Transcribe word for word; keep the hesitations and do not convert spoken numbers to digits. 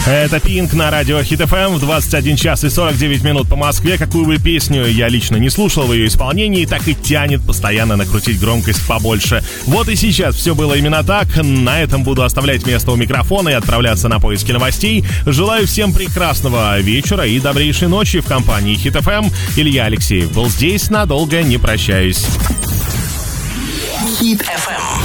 Это Пинк на радио Хит эф эм в двадцать один час и сорок девять минут по Москве. Какую бы песню я лично не слушал в ее исполнении, так и тянет постоянно накрутить громкость побольше. Вот и сейчас все было именно так. На этом буду оставлять место у микрофона и отправляться на поиски новостей. Желаю всем прекрасного вечера и добрейшей ночи в компании Хит эф эм. Илья Алексеев был здесь, надолго не прощаюсь. Хит эф эм.